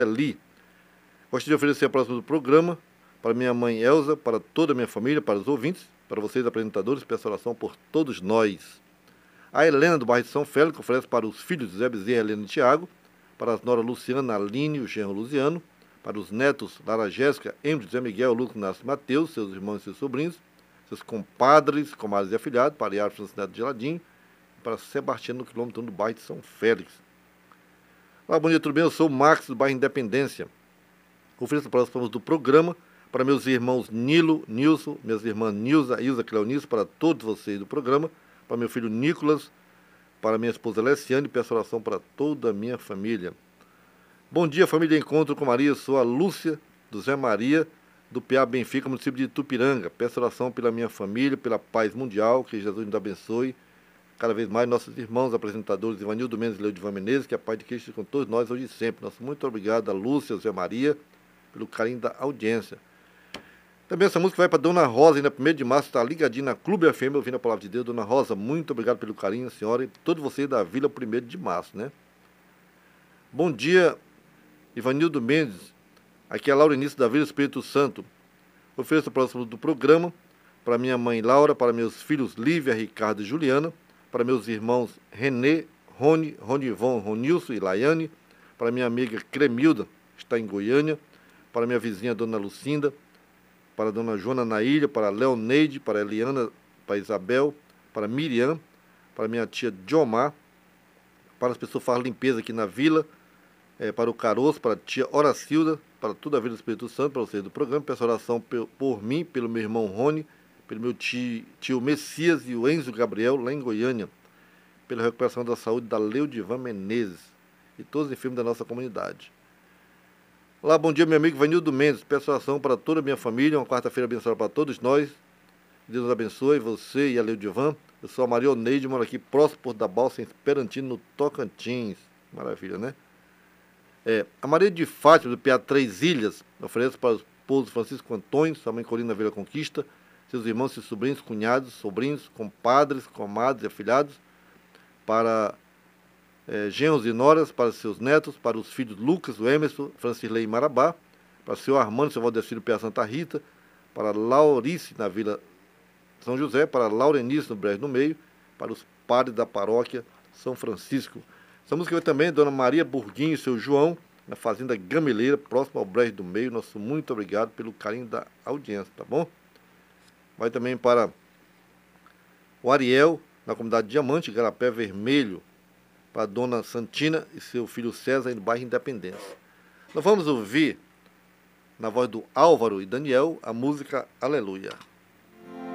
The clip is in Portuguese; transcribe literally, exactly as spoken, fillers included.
Li. Gostaria de oferecer a próxima do programa para minha mãe Elza, para toda a minha família, para os ouvintes, para vocês apresentadores, peço oração por todos nós. A Helena do bairro de São Félix oferece para os filhos José Bezerra, Helena e Tiago, para as noras Luciana, Aline e o genro Luciano, para os netos Lara Jéssica, Emílio, José Miguel, Lucas, Inácio e Mateus, seus irmãos e seus sobrinhos, seus compadres, comadres e afilhados, para Iara Francisco Neto de Geladinho, e para Sebastião no quilômetro do bairro de São Félix. Olá, bom dia, tudo bem? Eu sou o Max do bairro Independência. Ofereço para os próximos do programa, para meus irmãos Nilo, Nilson, minhas irmãs Nilza, Ilza, Cleonice, para todos vocês do programa, para meu filho Nicolas, para minha esposa Alessiane, peço oração para toda a minha família. Bom dia, família Encontro com Maria, eu sou a Lúcia do Zé Maria, do P A Benfica, município de Itupiranga. Peço oração pela minha família, pela paz mundial, que Jesus nos abençoe. Cada vez mais nossos irmãos apresentadores, Ivanildo Mendes e Leodivan Menezes, que a paz de Cristo esteja com todos nós hoje e sempre. Nosso muito obrigado a Lúcia, Zé Maria, pelo carinho da audiência. Também essa música vai para Dona Rosa, ainda primeiro de março, está ligadinha na Clube F M, ouvindo a palavra de Deus. Dona Rosa, muito obrigado pelo carinho, senhora, e todos vocês da Vila primeiro de março, né? Bom dia, Ivanildo Mendes, aqui é a Laurenice da Vila Espírito Santo. Ofereço o próximo do programa para minha mãe Laura, para meus filhos Lívia, Ricardo e Juliana, para meus irmãos Renê, Rony, Ronivon, Ronilson e Laiane, para minha amiga Cremilda, que está em Goiânia, para minha vizinha Dona Lucinda, para a Dona Joana na ilha, para a Leoneide, para a Eliana, para a Isabel, para a Miriam, para a minha tia Diomar, para as pessoas que fazem limpeza aqui na vila, é, para o Caroço, para a tia Horacilda, para toda a Vila do Espírito Santo, para vocês do programa. Peço oração por, por mim, pelo meu irmão Rony, pelo meu tio, tio Messias e o Enzo Gabriel, lá em Goiânia, pela recuperação da saúde da Leodivan Menezes e todos os enfermos da nossa comunidade. Olá, bom dia, meu amigo Vanildo Mendes. Peço oração para toda a minha família, uma quarta-feira abençoada para todos nós. Deus nos abençoe, você e a Leodivan. Eu sou a Maria Oneide, moro aqui próximo Porto da Balsa, em Esperantino, no Tocantins. Maravilha, né? É, a Maria de Fátima, do P A Três Ilhas, oferece para o esposo Francisco Antônio, sua mãe Corina Vila Conquista, seus irmãos e sobrinhos, cunhados, sobrinhos, compadres, comadres e afilhados, para é, genros e noras, para seus netos, para os filhos Lucas, o Emerson, Francilei e Marabá, para o seu Armando, seu Valdecir, P A Santa Rita, para Laurice, na Vila São José, para Laurenice, no Brejo no Meio, para os padres da paróquia São Francisco. Essa música vai também Dona Maria Burguinho e seu João, na Fazenda Gameleira, próximo ao Brejo do Meio. Nosso muito obrigado pelo carinho da audiência, tá bom? Vai também para o Ariel, na comunidade Diamante, Garapé Vermelho, para a Dona Santina e seu filho César, no bairro Independência. Nós vamos ouvir, na voz do Álvaro e Daniel, a música Aleluia.